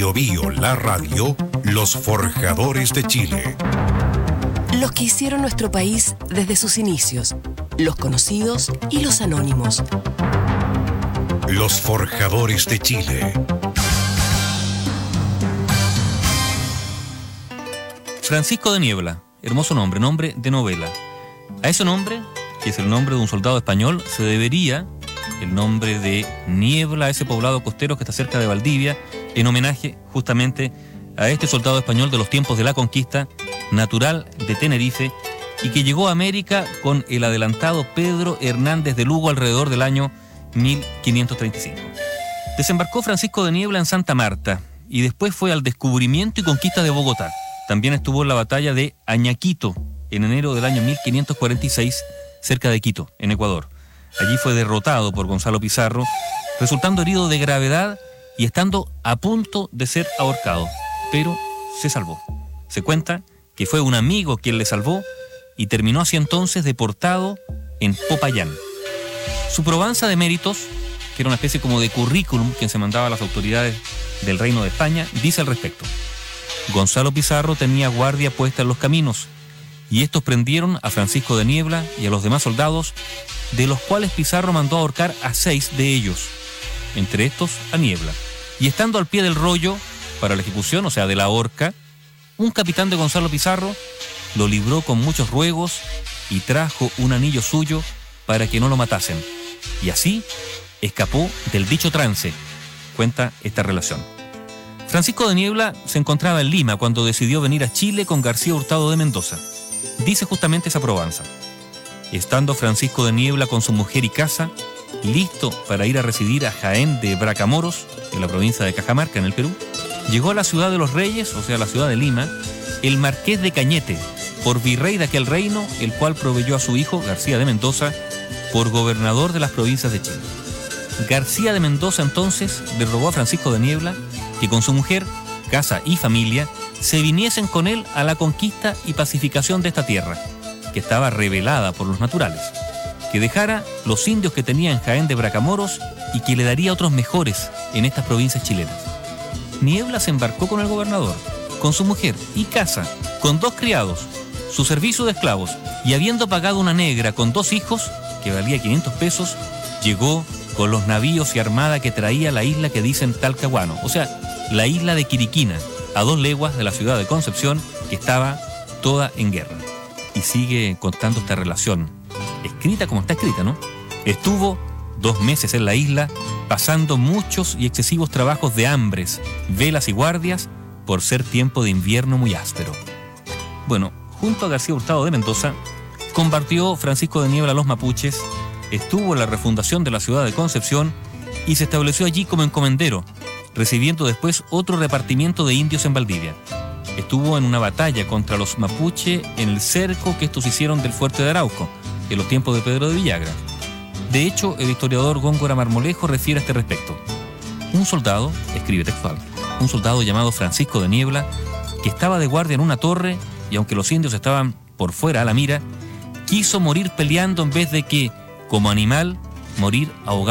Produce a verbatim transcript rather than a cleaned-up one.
Bio Bio, la radio, los forjadores de Chile. Los que hicieron nuestro país desde sus inicios, los conocidos y los anónimos. Los forjadores de Chile. Francisco de Niebla, hermoso nombre, nombre de novela. A ese nombre, que es el nombre de un soldado español, se debería el nombre de Niebla, ese poblado costero que está cerca de Valdivia, en homenaje justamente a este soldado español de los tiempos de la conquista, natural de Tenerife, y que llegó a América con el adelantado Pedro Hernández de Lugo alrededor del año mil quinientos treinta y cinco. Desembarcó Francisco de Niebla en Santa Marta y después fue al descubrimiento y conquista de Bogotá. También estuvo en la batalla de Añaquito en enero del año mil quinientos cuarenta y seis, cerca de Quito, en Ecuador. Allí fue derrotado por Gonzalo Pizarro, resultando herido de gravedad y estando a punto de ser ahorcado, pero se salvó. Se cuenta que fue un amigo quien le salvó y terminó así entonces deportado en Popayán. Su probanza de méritos, que era una especie como de currículum que se mandaba a las autoridades del Reino de España, dice al respecto: Gonzalo Pizarro tenía guardia puesta en los caminos, y estos prendieron a Francisco de Niebla y a los demás soldados, de los cuales Pizarro mandó ahorcar a seis de ellos, entre estos a Niebla. Y estando al pie del rollo para la ejecución, o sea, de la horca, un capitán de Gonzalo Pizarro lo libró con muchos ruegos y trajo un anillo suyo para que no lo matasen. Y así escapó del dicho trance, cuenta esta relación. Francisco de Niebla se encontraba en Lima cuando decidió venir a Chile con García Hurtado de Mendoza. Dice justamente esa probanza: estando Francisco de Niebla con su mujer y casa, listo para ir a residir a Jaén de Bracamoros, en la provincia de Cajamarca, en el Perú, llegó a la ciudad de los Reyes, o sea, la ciudad de Lima, el marqués de Cañete, por virrey de aquel reino, el cual proveyó a su hijo, García de Mendoza, por gobernador de las provincias de Chile. García de Mendoza entonces le rogó a Francisco de Niebla que con su mujer, casa y familia se viniesen con él a la conquista y pacificación de esta tierra, que estaba rebelada por los naturales, que dejara los indios que tenía en Jaén de Bracamoros y que le daría otros mejores en estas provincias chilenas. Niebla se embarcó con el gobernador, con su mujer y casa, con dos criados, su servicio de esclavos, y habiendo pagado una negra con dos hijos, que valía quinientos pesos, llegó con los navíos y armada que traía a la isla que dicen Talcahuano, o sea, la isla de Quiriquina, a dos leguas de la ciudad de Concepción, que estaba toda en guerra. Y sigue contando esta relación, escrita como está escrita, ¿no? Estuvo dos meses en la isla, pasando muchos y excesivos trabajos de hambres, velas y guardias, por ser tiempo de invierno muy áspero. Bueno, junto a García Hurtado de Mendoza, combatió Francisco de Niebla a los mapuches, estuvo en la refundación de la ciudad de Concepción y se estableció allí como encomendero, recibiendo después otro repartimiento de indios en Valdivia. Estuvo en una batalla contra los mapuche en el cerco que estos hicieron del fuerte de Arauco, en los tiempos de Pedro de Villagra. De hecho, el historiador Góngora Marmolejo refiere a este respecto: un soldado, escribe textual, un soldado llamado Francisco de Niebla, que estaba de guardia en una torre, y aunque los indios estaban por fuera a la mira, quiso morir peleando en vez de que, como animal, morir ahogado